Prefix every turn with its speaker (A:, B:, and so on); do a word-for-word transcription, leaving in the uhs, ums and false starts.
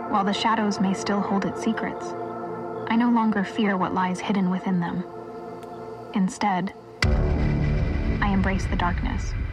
A: While the shadows may still hold its secrets, I no longer fear what lies hidden within them. Instead, I embrace the darkness.